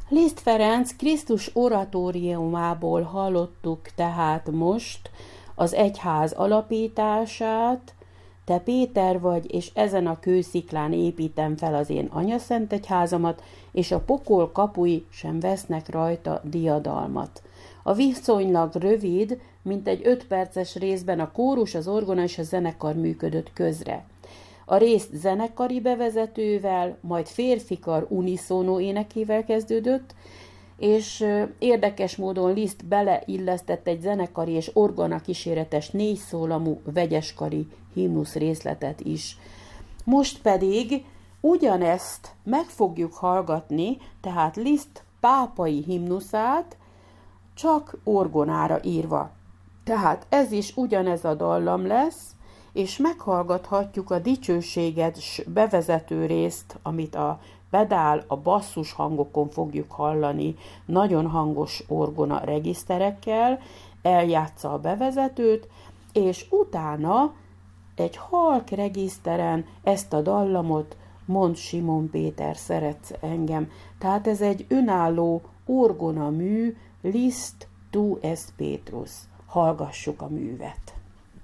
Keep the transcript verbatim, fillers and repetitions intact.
Liszt Ferenc Krisztus oratóriumából hallottuk tehát most az egyház alapítását. Te Péter vagy, és ezen a kősziklán építem fel az én anyaszent egyházamat, és a pokol kapui sem vesznek rajta diadalmat. A viszonylag rövid, mint egy öt perces részben a kórus, az orgona és a zenekar működött közre. A részt zenekari bevezetővel, majd férfikar uniszónó énekével kezdődött, és érdekes módon Liszt beleillesztett egy zenekari és orgona kíséretes négy szólamú vegyeskari himnusz részletet is. Most pedig ugyanezt meg fogjuk hallgatni, tehát Liszt pápai himnuszát, csak orgonára írva. Tehát ez is ugyanez a dallam lesz, és meghallgathatjuk a dicsőséges bevezető részt, amit a pedál, a basszus hangokon fogjuk hallani, nagyon hangos orgona regiszterekkel, eljátsza a bevezetőt, és utána egy halk regiszteren ezt a dallamot mond Simon Péter, szeretsz engem. Tehát ez egy önálló orgona mű, Liszt tu es Petrus. Hallgassuk a művet.